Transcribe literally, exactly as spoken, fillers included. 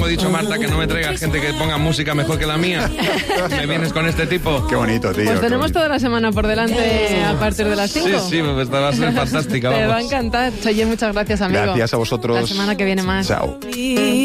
Como he dicho, Marta, que no me traigas gente que ponga música mejor que la mía. ¿Me vienes con este tipo? Qué bonito, tío. Pues tenemos toda la semana por delante a partir de las cinco. Sí, sí, pues va a ser fantástica. Te vamos. va a encantar. Oye, muchas gracias, amigo. Gracias a vosotros. La semana que viene más. Chao.